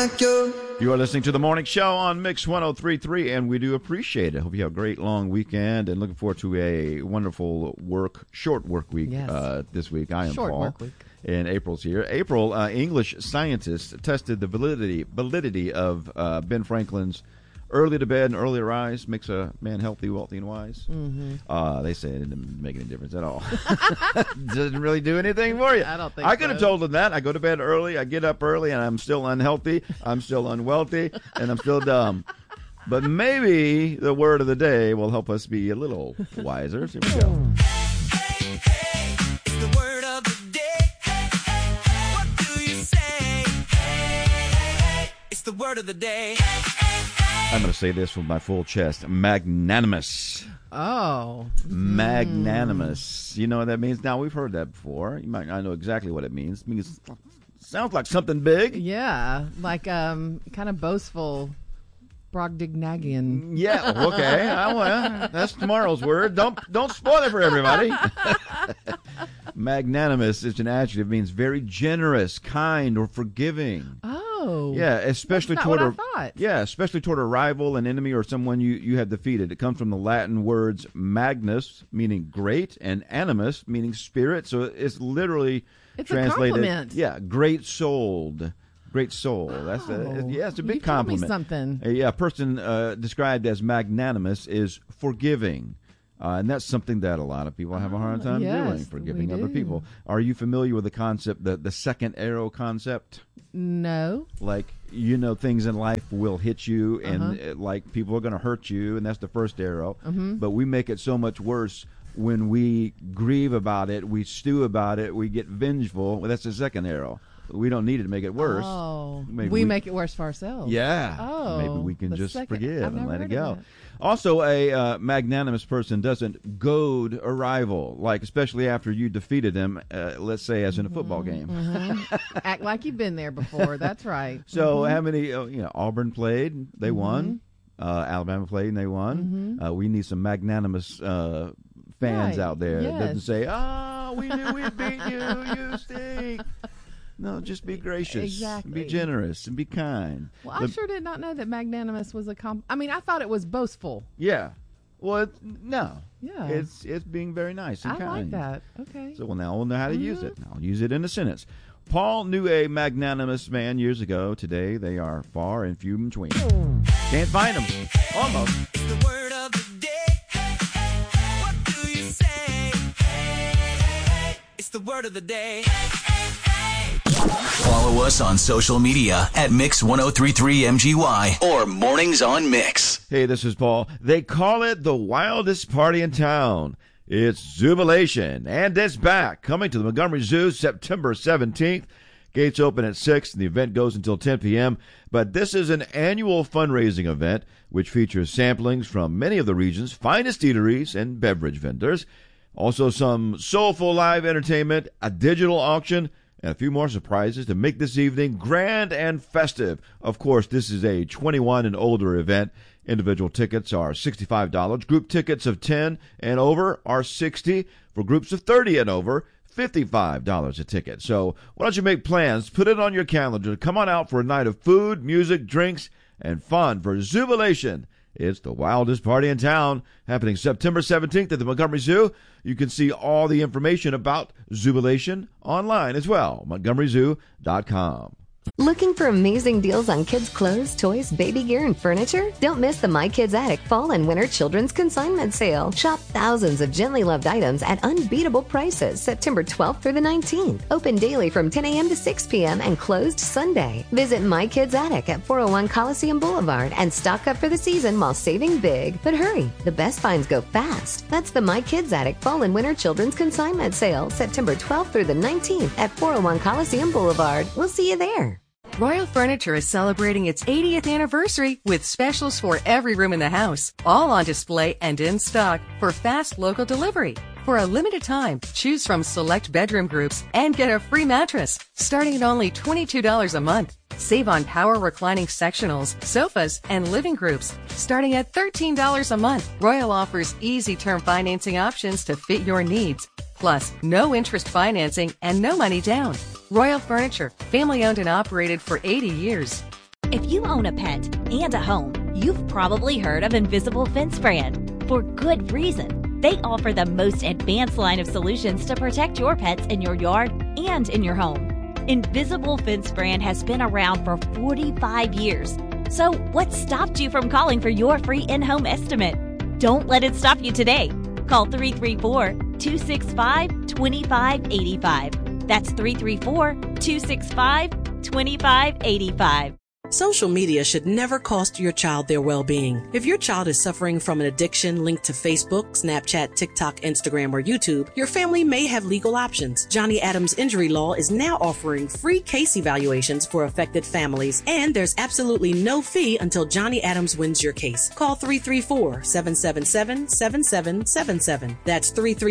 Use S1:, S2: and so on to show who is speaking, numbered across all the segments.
S1: like you.
S2: You are listening to The Morning Show on Mix 103.3, and we do appreciate it. Hope you have a great long weekend and looking forward to a wonderful short work week this week. I am
S3: short
S2: Paul.
S3: Work week.
S2: And April's here. April, English scientists tested the validity of Ben Franklin's early to bed and early to rise makes a man healthy, wealthy, and wise. Mm-hmm. They say it didn't make any difference at all. Doesn't really do anything for you.
S3: I don't think
S2: I could have told them that. I go to bed early, I get up early, and I'm still unhealthy, I'm still unwealthy, and I'm still dumb. But maybe the word of the day will help us be a little wiser. So here we go.
S1: It's the word of the day. What do you say? It's the word of the day.
S2: I'm going to say this with my full chest. Magnanimous.
S3: Oh.
S2: Magnanimous. You know what that means? Now, we've heard that before. You might not know exactly what it means. It means sounds like something big.
S3: Yeah, like kind of boastful, Brobdingnagian.
S2: Yeah, okay. Well, that's tomorrow's word. Don't spoil it for everybody. Magnanimous is an adjective. It means very generous, kind, or forgiving.
S3: Oh.
S2: Yeah, especially
S3: that's
S2: toward
S3: not what I thought.
S2: Yeah, especially toward a rival, an enemy, or someone you have defeated. It comes from the Latin words magnus, meaning great, and animus, meaning spirit. So it's literally translated.
S3: A compliment.
S2: Yeah, great-souled. Great soul. That's it's a big
S3: you
S2: compliment.
S3: Told me something.
S2: A person described as magnanimous is forgiving. And that's something that a lot of people have a hard time doing, forgiving other people. Are you familiar with the concept, the second arrow concept?
S3: No.
S2: Like, things in life will hit you, and like people are going to hurt you, and that's the first arrow. But we make it so much worse when we grieve about it, we stew about it, we get vengeful. Well, that's the second arrow. We don't need it to make it worse.
S3: Oh,
S2: Maybe
S3: we make it worse for ourselves.
S2: Yeah.
S3: Oh,
S2: maybe we can just forgive and let it go.
S3: That.
S2: Also, a magnanimous person doesn't goad a rival, like especially after you defeated them, let's say as in a football game.
S3: Act like you've been there before. That's right.
S2: So how many, Auburn played, they won. Alabama played and they won. We need some magnanimous fans out there.
S3: Yes.
S2: That doesn't say, we knew we'd beat you, you stink. No, just be gracious.
S3: Exactly.
S2: Be generous and be kind.
S3: Well, I sure did not know that magnanimous was I thought it was boastful.
S2: Yeah. Well, no.
S3: Yeah.
S2: It's being very nice and
S3: I
S2: kind.
S3: like that. Okay.
S2: So, now we'll know how to use it. I'll use it in a sentence. Paul knew a magnanimous man years ago. Today, they are far and few between. Can't find them. Almost.
S1: It's the word of the day. What do you say? It's the word of the day.
S4: Follow us on social media at Mix1033MGY or Mornings on Mix.
S2: Hey, this is Paul. They call it the wildest party in town. It's Zubilation, and it's back. Coming to the Montgomery Zoo September 17th. Gates open at 6, and the event goes until 10 p.m. But this is an annual fundraising event which features samplings from many of the region's finest eateries and beverage vendors. Also some soulful live entertainment, a digital auction, and a few more surprises to make this evening grand and festive. Of course, this is a 21 and older event. Individual tickets are $65. Group tickets of 10 and over are $60. For groups of 30 and over, $55 a ticket. So why don't you make plans, put it on your calendar to come on out for a night of food, music, drinks, and fun for Zubilation. It's the wildest party in town, happening September 17th at the Montgomery Zoo. You can see all the information about Zubilation online as well, montgomeryzoo.com.
S5: Looking for amazing deals on kids' clothes, toys, baby gear, and furniture? Don't miss the My Kids Attic Fall and Winter Children's Consignment Sale. Shop thousands of gently loved items at unbeatable prices September 12th through the 19th. Open daily from 10 a.m. to 6 p.m. and closed Sunday. Visit My Kids Attic at 401 Coliseum Boulevard and stock up for the season while saving big. But hurry, the best finds go fast. That's the My Kids Attic Fall and Winter Children's Consignment Sale September 12th through the 19th at 401 Coliseum Boulevard. We'll see you there.
S6: Royal Furniture is celebrating its 80th anniversary with specials for every room in the house, all on display and in stock for fast local delivery. For a limited time, choose from select bedroom groups and get a free mattress, starting at only $22 a month. Save on power reclining sectionals, sofas, and living groups, starting at $13 a month. Royal offers easy term financing options to fit your needs. Plus, no interest financing and no money down. Royal Furniture, family owned and operated for 80 years.
S7: If you own a pet and a home, you've probably heard of Invisible Fence brand. For good reason. They offer the most advanced line of solutions to protect your pets in your yard and in your home. Invisible Fence brand has been around for 45 years. So what stopped you from calling for your free in-home estimate? Don't let it stop you today. Call 334-265-2585. That's 334-265-2585.
S8: Social media should never cost your child their well-being. If your child is suffering from an addiction linked to Facebook, Snapchat, TikTok, Instagram, or YouTube, your family may have legal options. Johnny Adams Injury Law is now offering free case evaluations for affected families, and there's absolutely no fee until Johnny Adams wins your case. Call 334-777-7777. That's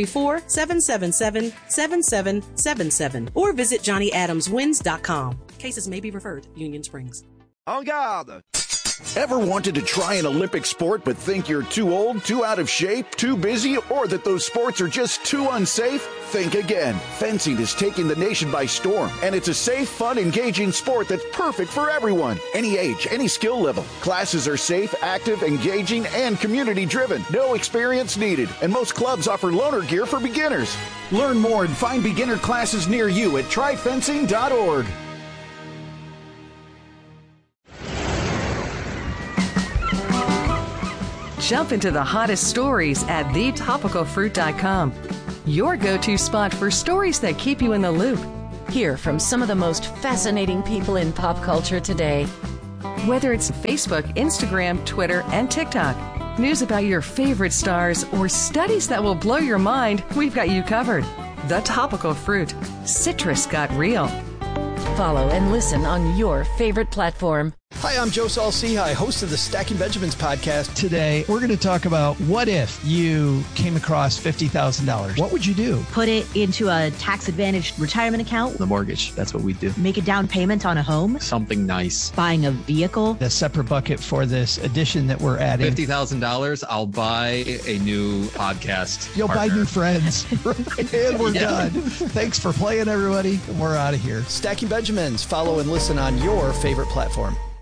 S8: 334-777-7777. Or visit JohnnyAdamsWins.com. Cases may be referred. Union Springs.
S9: En garde! Ever wanted to try an Olympic sport but think you're too old, too out of shape, too busy, or that those sports are just too unsafe? Think again. Fencing is taking the nation by storm, and it's a safe, fun, engaging sport that's perfect for everyone. Any age, any skill level. Classes are safe, active, engaging, and community-driven. No experience needed, and most clubs offer loaner gear for beginners. Learn more and find beginner classes near you at tryfencing.org.
S6: Jump into the hottest stories at thetopicalfruit.com. Your go-to spot for stories that keep you in the loop. Hear from some of the most fascinating people in pop culture today. Whether it's Facebook, Instagram, Twitter, and TikTok, news about your favorite stars, or studies that will blow your mind, we've got you covered. The Topical Fruit. Citrus got real. Follow and listen on your favorite platform.
S10: Hi, I'm Joe Saul-Sehy, host of the Stacking Benjamins podcast. Today, we're going to talk about what if you came across $50,000. What would you do?
S11: Put it into a tax-advantaged retirement account.
S12: The mortgage, that's what we do.
S11: Make a down payment on a home.
S12: Something nice.
S11: Buying a vehicle.
S10: A separate bucket for this addition that we're adding.
S12: $50,000, I'll buy a new podcast
S10: You'll
S12: partner.
S10: buy new friends. And we're done. Thanks for playing, everybody. We're out of here. Stacking Benjamins. Follow and listen on your favorite platform.